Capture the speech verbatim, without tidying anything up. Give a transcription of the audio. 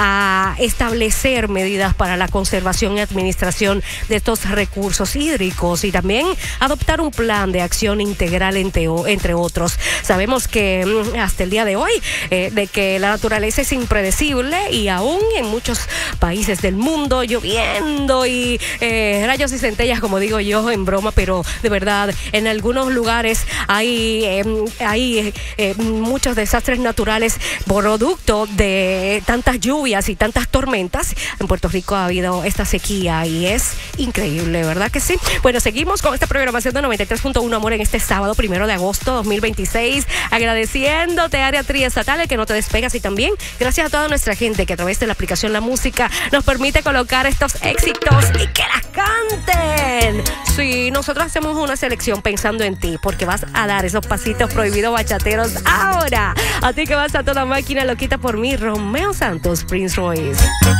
a establecer medidas para la conservación y administración de estos recursos hídricos y también adoptar un plan de acción integral entre, entre otros. Sabemos que hasta el día de hoy, eh, de que la naturaleza es impredecible y aún en muchos países del mundo lloviendo y eh, rayos y centellas, como digo yo en broma, pero de verdad en algunos lugares hay, eh, hay eh, muchos desastres naturales producto de tantas lluvias y tantas tormentas. En Puerto Rico ha habido esta sequía y es increíble, ¿verdad que sí? Bueno, seguimos con esta programación de noventa y tres punto uno Amor en este sábado, primero de agosto dos mil veintiséis, agradeciéndote, área triestatal, el que no te despegas, y también gracias a toda nuestra gente que a través de la aplicación La Música nos permite colocar estos éxitos y que las canten. Sí, nosotros hacemos una selección pensando en ti, porque vas a dar esos pasitos prohibidos bachateros ahora. A ti que vas a toda máquina, lo quita por mí, Romeo Santos, Prince Royce.